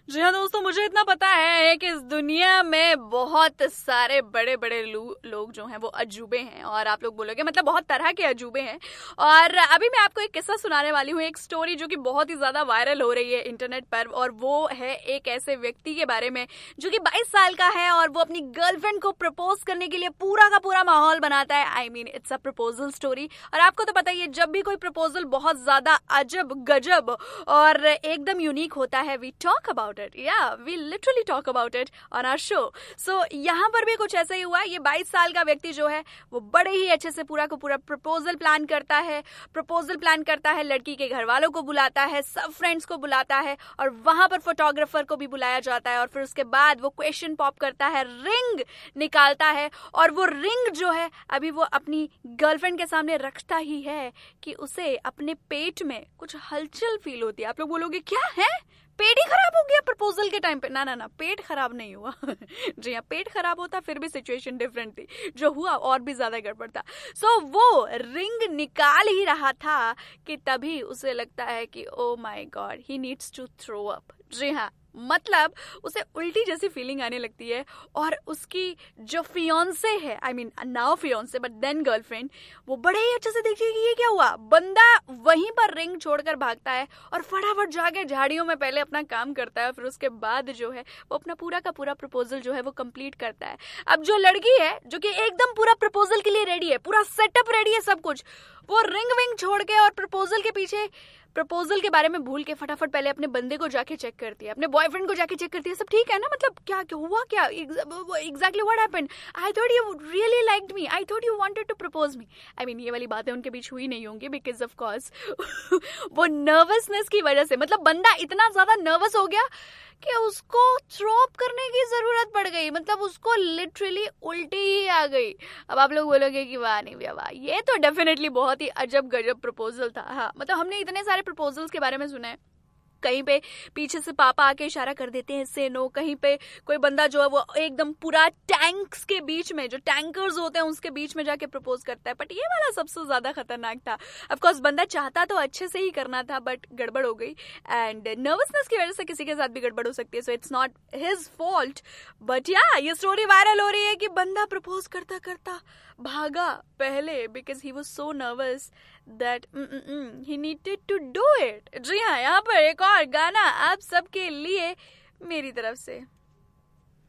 जी हाँ दोस्तों, मुझे इतना पता है कि इस दुनिया में बहुत सारे बड़े बड़े लोग जो हैं वो अजूबे हैं। और आप लोग बोलोगे मतलब बहुत तरह के अजूबे हैं। और अभी मैं आपको एक किस्सा सुनाने वाली हूँ, एक स्टोरी जो कि बहुत ही ज्यादा वायरल हो रही है इंटरनेट पर। और वो है एक ऐसे व्यक्ति के बारे में जो कि 22 साल का है और वो अपनी गर्लफ्रेंड को प्रपोज करने के लिए पूरा का पूरा माहौल बनाता है। I mean it's a proposal story. और आपको तो पता ही है, जब भी कोई प्रपोजल बहुत ज्यादा अजब गजब और एकदम यूनिक होता है, we talk about it. Yeah, we literally talk about it on our show. So यहाँ पर भी कुछ ऐसा ही हुआ। ये 22 साल का व्यक्ति जो है वो बड़े ही अच्छे से पूरा को पूरा प्रपोजल प्लान करता है, लड़की के घर वालों को बुलाता है, सब फ्रेंड्स को बुलाता है और वहां पर फोटोग्राफर को भी बुलाया जाता है। और फिर उसके बाद वो क्वेश्चन पॉप करता है, रिंग निकालता है और वो रिंग जो है अभी वो अपनी गर्लफ्रेंड के सामने रखता ही है कि उसे अपने पेट में कुछ हलचल फील होती है। आप लोग बोलोगे क्या है, पेट ही खराब हो गया प्रपोजल के टाइम पे? ना, पेट खराब नहीं हुआ। जी हाँ, पेट खराब होता फिर भी सिचुएशन डिफरेंट थी, जो हुआ और भी ज्यादा गड़बड़ था। सो वो रिंग निकाल ही रहा था कि तभी उसे लगता है कि oh my God, he needs to throw up. जी हाँ, मतलब उसे उल्टी जैसी फीलिंग आने लगती है। और उसकी जो फियोंसे है, I mean now फियोंसे but then girlfriend, वो बड़े ही अच्छे से देखिए कि ये क्या हुआ। बंदा वहीं पर रिंग छोड़कर भागता है और फटाफट जाके झाड़ियों में पहले अपना काम करता है। फिर उसके बाद जो है वो अपना पूरा का पूरा प्रपोजल जो है वो कंप्लीट करता है। अब जो लड़की है जो कि एकदम पूरा प्रपोजल के लिए रेडी है, पूरा सेटअप रेडी है, सब कुछ, वो रिंग विंग छोड़ के और प्रपोजल के पीछे, प्रपोजल के बारे में भूल के फटाफट पहले अपने बंदे को जाके चेक करती है, अपने बॉयफ्रेंड को जाके चेक करती है, सब ठीक है ना, मतलब क्या क्या हुआ, क्या exactly what happened, I thought you really liked me, I thought you wanted to propose me. I mean ये वाली बातें उनके बीच हुई नहीं होंगी बिकॉज ऑफ कोर्स वो नर्वसनेस की वजह से, मतलब बंदा इतना ज्यादा नर्वस हो गया कि उसको थ्रो अप करने की जरूरत पड़ गई, मतलब उसको लिटरली उल्टी ही आ गई। अब आप लोग बोलोगे कि वाह नहीं वाह, ये तो डेफिनेटली बहुत ही अजब गजब प्रपोजल था। हाँ, मतलब हमने इतने सारे प्रपोजल्स के बारे में सुना है। कहीं पे पीछे से पापा आके इशारा कर देते हैं से नो, कहीं पे कोई बंदा जो है वो एकदम पूरा टैंक्स के बीच में, जो टैंकर्स होते हैं उसके बीच में जाके प्रपोज करता है। बट ये वाला सबसे ज्यादा खतरनाक था। ऑफ कोर्स बंदा चाहता तो अच्छे से ही करना था बट गड़बड़ हो गई, एंड नर्वसनेस की वजह से किसी के साथ भी गड़बड़ हो सकती है। So it's not his fault. But या ये स्टोरी वायरल हो रही है कि बंदा प्रपोज करता करता भागा पहले because he was so nervous that he needed to do it. जी हाँ, यहाँ पर एक और गाना आप सबके लिए मेरी तरफ से।